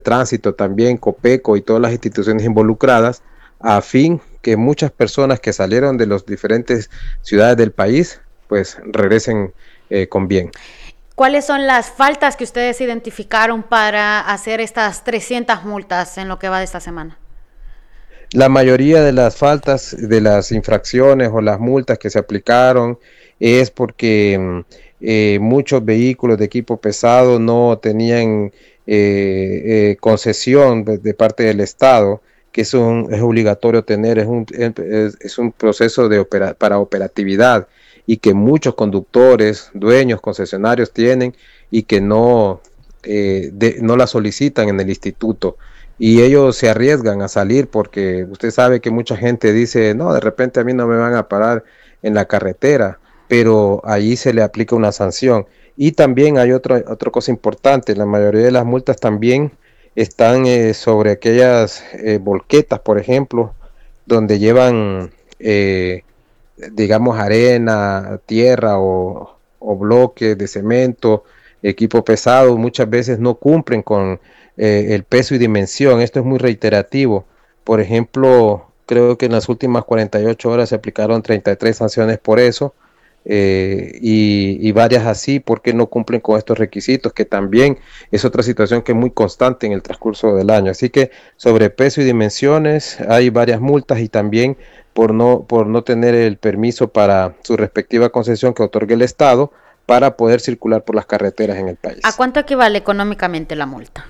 Tránsito también, Copeco y todas las instituciones involucradas, a fin que muchas personas que salieron de las diferentes ciudades del país, pues regresen con bien. ¿Cuáles son las faltas que ustedes identificaron para hacer estas 300 multas en lo que va de esta semana? La mayoría de las faltas, de las infracciones o las multas que se aplicaron es porque muchos vehículos de equipo pesado no tenían concesión de parte del Estado, que es obligatorio tener, es un proceso para operatividad, y que muchos conductores, dueños, concesionarios tienen, y que no la solicitan en el instituto. Y ellos se arriesgan a salir porque usted sabe que mucha gente dice, no, de repente a mí no me van a parar en la carretera, pero allí se le aplica una sanción. Y también hay otra cosa importante: la mayoría de las multas también están sobre aquellas volquetas, por ejemplo, donde llevan, digamos, arena, tierra o bloques de cemento, equipo pesado. Muchas veces no cumplen con el peso y dimensión. Esto es muy reiterativo. Por ejemplo, creo que en las últimas 48 horas se aplicaron 33 sanciones por eso, y varias así porque no cumplen con estos requisitos, que también es otra situación que es muy constante en el transcurso del año. Así que sobre peso y dimensiones hay varias multas, y también por no tener el permiso para su respectiva concesión que otorgue el Estado para poder circular por las carreteras en el país. ¿A cuánto equivale económicamente la multa?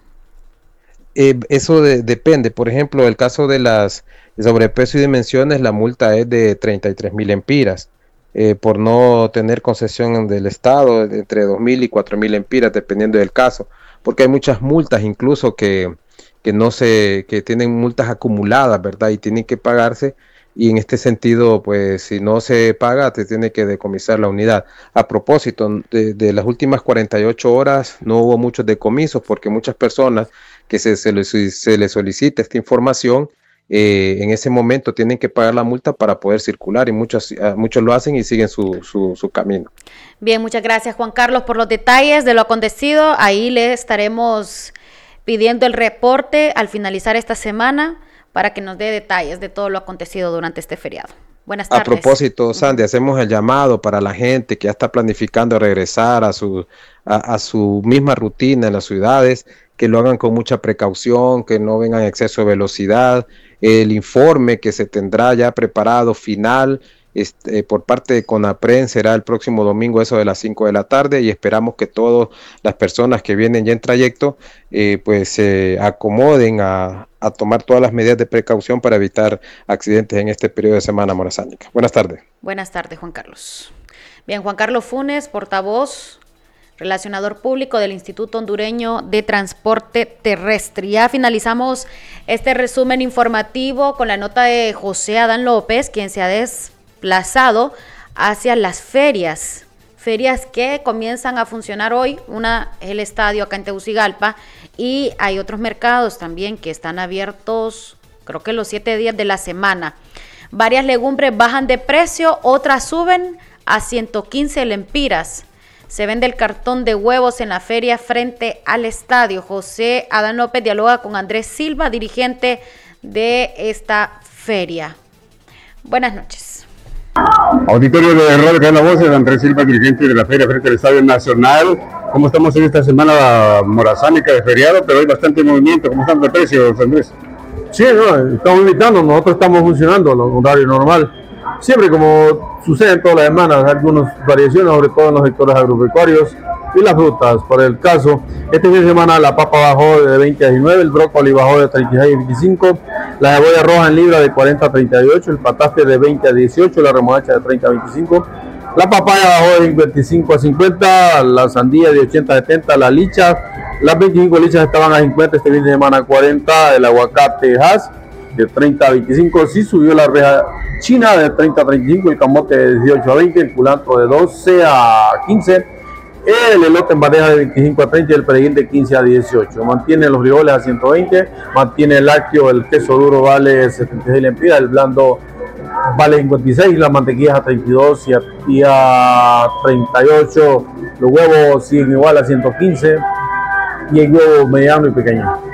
Eso depende. Por ejemplo, el caso de las sobrepeso y dimensiones, la multa es de 33,000 empiras, por no tener concesión del Estado, entre 2,000 y 4,000 empiras, dependiendo del caso, porque hay muchas multas incluso que tienen multas acumuladas, ¿verdad? Y tienen que pagarse, y en este sentido, pues si no se paga, te tiene que decomisar la unidad. A propósito, de las últimas 48 horas no hubo muchos decomisos, porque muchas personas que se les solicita esta información, en ese momento tienen que pagar la multa para poder circular, y muchos lo hacen y siguen su camino. Bien, muchas gracias, Juan Carlos, por los detalles de lo acontecido. Ahí le estaremos pidiendo el reporte al finalizar esta semana para que nos dé detalles de todo lo acontecido durante este feriado. Buenas tardes. A propósito, Sandy, hacemos el llamado para la gente que ya está planificando regresar a su misma rutina en las ciudades, que lo hagan con mucha precaución, que no vengan en exceso de velocidad. El informe que se tendrá ya preparado final por parte de CONAPREN será el próximo domingo, eso de las 5 de la tarde, y esperamos que todas las personas que vienen ya en trayecto pues se acomoden a tomar todas las medidas de precaución para evitar accidentes en este periodo de semana morazánica. Buenas tardes. Buenas tardes, Juan Carlos. Bien, Juan Carlos Funes, portavoz, relacionador público del Instituto Hondureño de Transporte Terrestre. Ya finalizamos este resumen informativo con la nota de José Adán López, quien se ha desplazado hacia las ferias que comienzan a funcionar hoy. Una es el estadio acá en Tegucigalpa, y hay otros mercados también que están abiertos, creo que los 7 días de la semana. Varias legumbres bajan de precio, otras suben a 115 lempiras. Se vende el cartón de huevos en la feria frente al estadio. José Adán López dialoga con Andrés Silva, dirigente de esta feria. Buenas noches. Auditorio de Radio Cadena Voces, Andrés Silva, dirigente de la feria frente al Estadio Nacional. ¿Cómo estamos en esta semana morazánica de feriado? Pero hay bastante movimiento. ¿Cómo están de precios, Andrés? Sí, no, estamos invitando, nosotros estamos funcionando en horario normal. Siempre, como sucede en todas las semanas, hay algunas variaciones, sobre todo en los sectores agropecuarios y las frutas. Por el caso, este fin de semana la papa bajó de 20 a 19, el brócoli bajó de 36 a 25, la cebolla roja en libra de 40 a 38, el pataste de 20 a 18, la remolacha de 30 a 25, la papaya bajó de 25 a 50, la sandía de 80 a 70, la licha, las 25 lichas estaban a 50, este fin de semana 40, el aguacate Hass de 30 a 25, sí subió la reja china de 30 a 35, el camote de 18 a 20, el culantro de 12 a 15, el elote en bandeja de 25 a 30 y el perejil de 15 a 18. Mantiene los frijoles a 120, mantiene el lácteo, el queso duro vale 76 lempiras, el blando vale 56, las mantequillas a 32 y a 38, los huevos siguen igual a 115. y el globo mediano y pequeño.